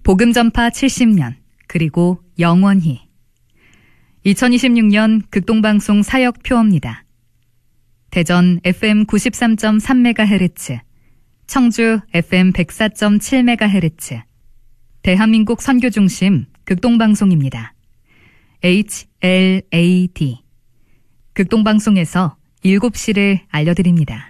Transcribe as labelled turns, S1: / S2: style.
S1: 복음 전파 70년, 그리고 영원히. 2026년 극동방송 사역 표어입니다. 대전 FM 93.3MHz, 청주 FM 104.7MHz, 대한민국 선교중심 극동방송입니다. HLAD. 극동방송에서 7시를 알려드립니다.